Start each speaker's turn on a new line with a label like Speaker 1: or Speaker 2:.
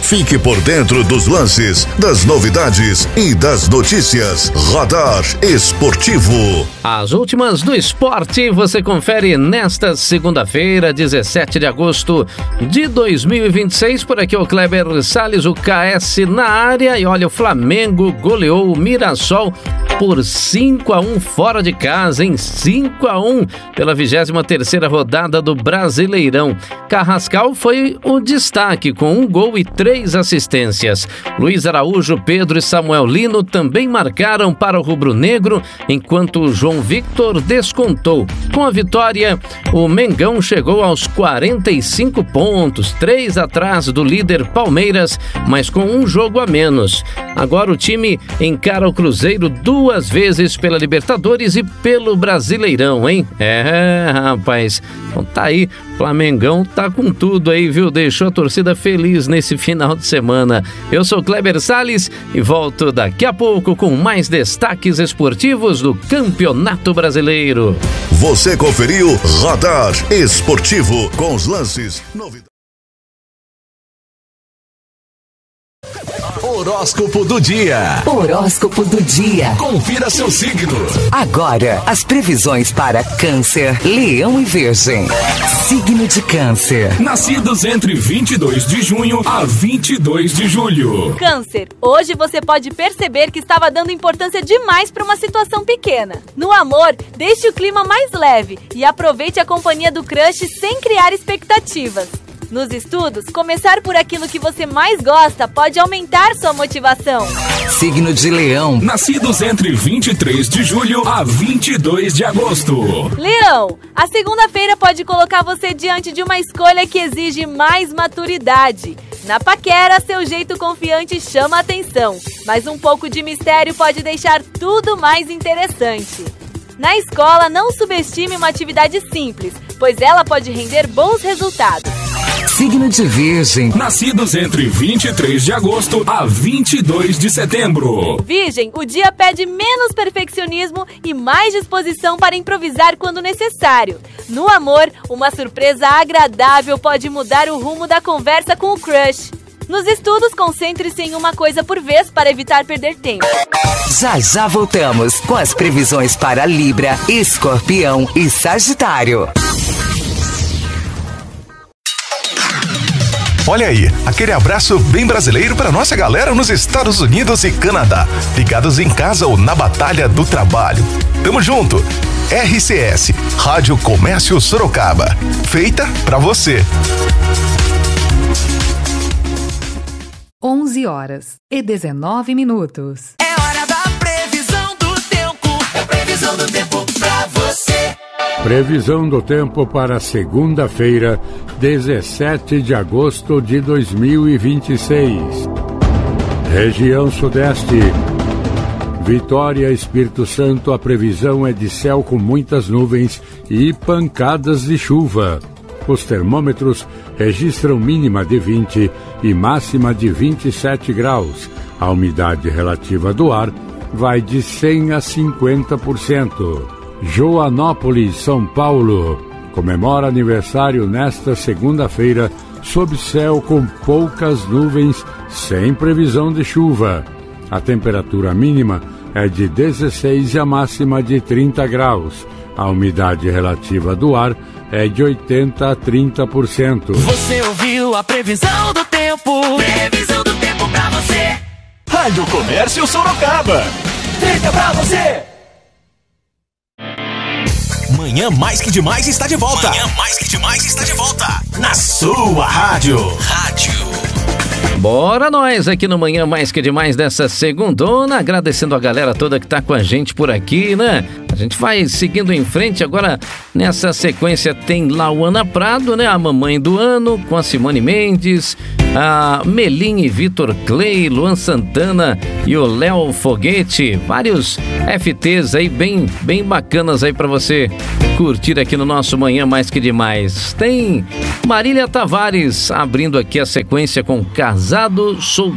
Speaker 1: Fique por dentro dos lances, das novidades e das notícias. Radar Esportivo.
Speaker 2: As últimas do esporte você confere nesta segunda-feira, 17 de agosto de 2026. Por aqui o Kleber Salles, o KS na área. E olha, o Flamengo goleou o Mirassol por 5-1 fora de casa, em 5-1 pela 23ª rodada do Brasileirão. Carrascal foi o destaque com 1 gol e 3 assistências. Luiz Araújo, Pedro e Samuel Lino também marcaram para o rubro-negro, enquanto o João Victor descontou. Com a vitória, o Mengão chegou aos 45 pontos, 3 atrás do líder Palmeiras, mas com um jogo a menos. Agora o time encara o Cruzeiro 2 vezes pela Libertadores e pelo Brasileirão, hein? Rapaz, então tá aí, Flamengão tá com tudo aí, viu? Deixou a torcida feliz nesse final de semana. Eu sou Kleber Salles e volto daqui a pouco com mais destaques esportivos do Campeonato Brasileiro.
Speaker 1: Você conferiu Radar Esportivo com os lances, novidades.
Speaker 3: Horóscopo do dia.
Speaker 4: Horóscopo do dia.
Speaker 3: Confira seu signo.
Speaker 4: Agora, as previsões para Câncer, Leão e Virgem. Signo de Câncer.
Speaker 3: Nascidos entre 22 de junho a 22 de julho.
Speaker 5: Câncer, hoje você pode perceber que estava dando importância demais para uma situação pequena. No amor, deixe o clima mais leve e aproveite a companhia do crush sem criar expectativas. Nos estudos, começar por aquilo que você mais gosta pode aumentar sua motivação.
Speaker 4: Signo de Leão.
Speaker 3: Nascidos entre 23 de julho a 22 de agosto.
Speaker 5: Leão, a segunda-feira pode colocar você diante de uma escolha que exige mais maturidade. Na paquera, seu jeito confiante chama a atenção, mas um pouco de mistério pode deixar tudo mais interessante. Na escola, não subestime uma atividade simples, pois ela pode render bons resultados.
Speaker 4: Signo de Virgem.
Speaker 3: Nascidos entre 23 de agosto a 22 de setembro.
Speaker 5: Virgem, o dia pede menos perfeccionismo e mais disposição para improvisar quando necessário. No amor, uma surpresa agradável pode mudar o rumo da conversa com o crush. Nos estudos, concentre-se em uma coisa por vez para evitar perder tempo.
Speaker 4: Já voltamos com as previsões para Libra, Escorpião e Sagitário.
Speaker 6: Olha aí, aquele abraço bem brasileiro para nossa galera nos Estados Unidos e Canadá, ligados em casa ou na batalha do trabalho. Tamo junto! RCS, Rádio Comércio Sorocaba, feita pra você.
Speaker 7: 11h19.
Speaker 8: É hora da previsão do tempo. É previsão do tempo pra você.
Speaker 9: Previsão do tempo para segunda-feira, 17 de agosto de 2026. Região Sudeste. Vitória, Espírito Santo, a previsão é de céu com muitas nuvens e pancadas de chuva. Os termômetros registram mínima de 20 e máxima de 27 graus. A umidade relativa do ar vai de 100 a 50%. Joanópolis, São Paulo, comemora aniversário nesta segunda-feira, sob céu com poucas nuvens, sem previsão de chuva. A temperatura mínima é de 16 e a máxima de 30 graus. A umidade relativa do ar é de 80 a 30%.
Speaker 8: Você ouviu a previsão do tempo? Previsão do tempo pra você.
Speaker 3: Rádio Comércio Sorocaba, feita pra você. Manhã Mais Que Demais está de volta. Manhã Mais Que Demais está de volta. Na sua rádio.
Speaker 2: Bora nós aqui no Manhã Mais Que Demais dessa segundona, agradecendo a galera toda que tá com a gente por aqui, né? A gente vai seguindo em frente agora. Nessa sequência tem Lauana Prado, né? A mamãe do ano, com a Simone Mendes, a Melim e Vitor Clay, Luan Santana e o Léo Foguete. Vários FTs aí bem bacanas aí pra você curtir aqui no nosso Manhã Mais Que Demais. Tem Marília Tavares abrindo aqui a sequência com Casado, Solteiro.